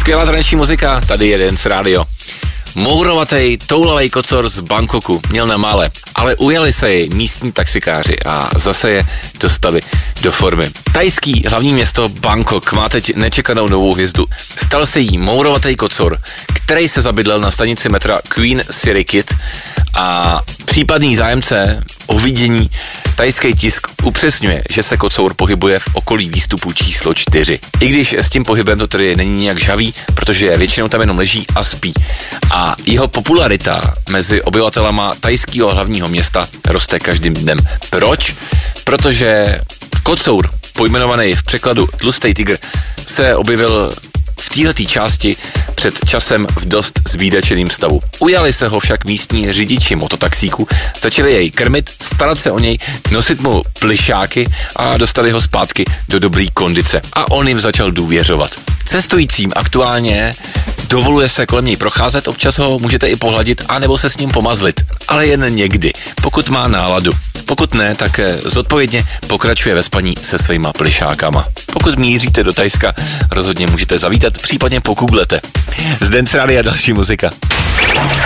Skvělá taneční muzika, tady je Dance Radio. Mourovatej, toulavej kocor z Bangkoku měl na mále, ale ujali se jej místní taxikáři a zase je dostali do formy. Thajský hlavní město Bangkok má teď nečekanou novou hvězdu. Stal se jí mourovatej kocor, který se zabydlel na stanici metra Queen Sirikit a případný zájemce o vidění thajský tisk upřesňuje, že se kocour pohybuje v okolí výstupu číslo 4. I když s tím pohybem to tedy není nějak žavý, protože většinou tam jenom leží a spí. A jeho popularita mezi obyvatelama thajského hlavního města roste každým dnem. Proč? Protože kocour, pojmenovaný v překladu tlustý tygr, se objevil v této části před časem v dost zbídačeným stavu. Ujali se ho však místní řidiči mototaxíku, začali jej krmit, starat se o něj, nosit mu plišáky a dostali ho zpátky do dobrý kondice. A on jim začal důvěřovat. Cestujícím aktuálně dovoluje se kolem něj procházet, občas ho můžete i pohladit, anebo se s ním pomazlit. Ale jen někdy, pokud má náladu. Pokud ne, tak zodpovědně pokračuje ve spaní se svýma plišákama. Pokud míříte do Thajska, rozhodně můžete zavítat, případně pogooglete. Z Dance Radio další muzika.